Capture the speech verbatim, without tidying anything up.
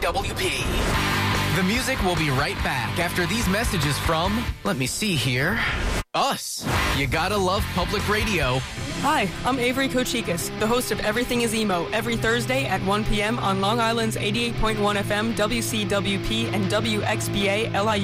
W P. The music will be right back after these messages from, let me see here, us. You gotta love public radio. Hi, I'm Avery Kochikas, the host of Everything is Emo, every Thursday at one p.m. on Long Island's eighty-eight point one F M, W C W P, and W X B A L I U.